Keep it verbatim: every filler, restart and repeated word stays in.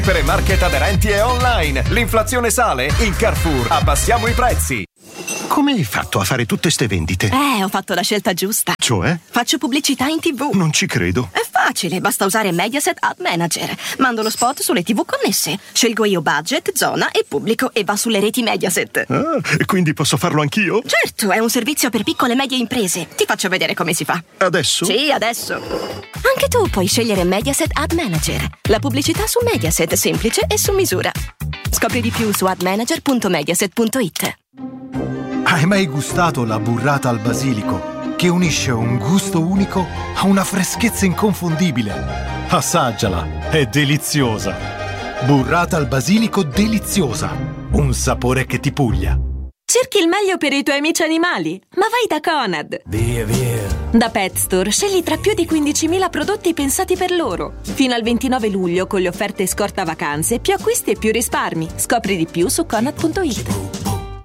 Premarket aderenti e online. L'inflazione sale? In Carrefour abbassiamo i prezzi. Come hai fatto a fare tutte ste vendite? Eh, ho fatto la scelta giusta. Cioè? Faccio pubblicità in tivù. Non ci credo. È facile, basta usare Mediaset Ad Manager. Mando lo spot sulle tivù connesse. Scelgo io budget, zona e pubblico e va sulle reti Mediaset. Ah, e quindi posso farlo anch'io? Certo, è un servizio per piccole e medie imprese. Ti faccio vedere come si fa. Adesso? Sì, adesso. Anche tu puoi scegliere Mediaset Ad Manager. La pubblicità su Mediaset, semplice e su misura. Scopri di più su admanager punto mediaset punto it. Hai mai gustato la burrata al basilico, che unisce un gusto unico a una freschezza inconfondibile? Assaggiala, è deliziosa. Burrata al basilico deliziosa, un sapore che ti puglia. Cerchi il meglio per i tuoi amici animali? Ma vai da Conad! Via, via! Da Pet Store scegli tra più di quindicimila prodotti pensati per loro. Fino al ventinove luglio con le offerte scorta vacanze, più acquisti e più risparmi. Scopri di più su conad punto it.